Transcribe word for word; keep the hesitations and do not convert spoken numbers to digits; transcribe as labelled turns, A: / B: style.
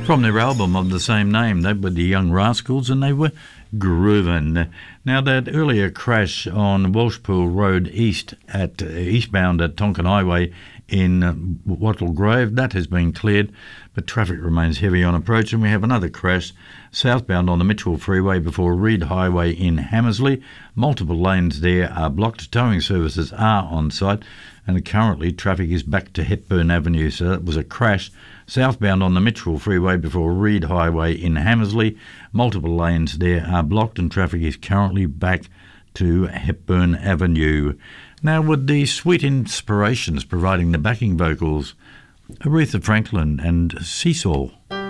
A: From their album of the same name, they were the Young Rascals and they were groovin'. Now, that earlier crash on Welshpool Road East at uh, eastbound at Tonkin Highway in uh, Wattle Grove, that has been cleared, but traffic remains heavy on approach, and we have another crash southbound on the Mitchell Freeway before Reed Highway in Hammersley. Multiple lanes there are blocked. Towing services are on site, and currently traffic is back to Hepburn Avenue. So that was a crash southbound on the Mitchell Freeway before Reed Highway in Hammersley. Multiple lanes there are blocked, and traffic is currently back to Hepburn Avenue. Now, with the Sweet Inspirations providing the backing vocals, Aretha Franklin and Seesaw.